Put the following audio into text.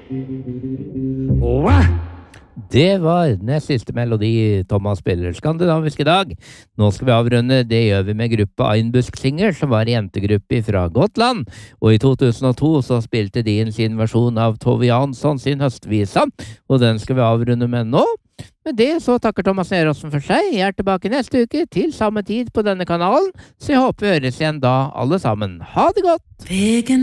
Det var nest siste melodi Thomas spiller skandinavisk i dag. Nå skal vi avrunde, det gjør vi med gruppa Einbusk Singer, som var jentegruppe fra Gotland. Og i 2002 så spilte de inn sin versjon av Tove Jansson sin høstvisa, og den skal vi avrunde med nå. Med det så takker Thomas Neråsen for seg. Jeg er tilbake neste uke til samme tid på denne kanalen, så jeg håper vi høres igjen da alle sammen. Ha det godt!